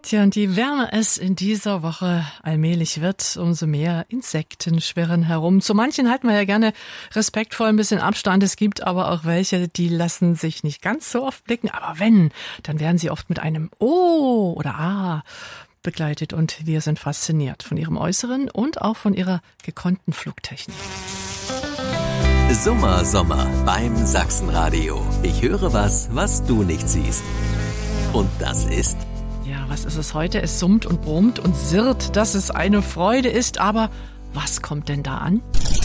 Tja, und je wärmer es in dieser Woche allmählich wird, umso mehr Insekten schwirren herum. Zu manchen halten wir ja gerne respektvoll ein bisschen Abstand. Es gibt aber auch welche, die lassen sich nicht ganz so oft blicken. Aber wenn, dann werden sie oft mit einem Oh oder Ah begleitet. Und wir sind fasziniert von ihrem Äußeren und auch von ihrer gekonnten Flugtechnik. Summer beim Sachsenradio. Ich höre was du nicht siehst. Und das ist... Ja, was ist es heute? Es summt und brummt und sirrt, dass es eine Freude ist. Aber was kommt denn da an?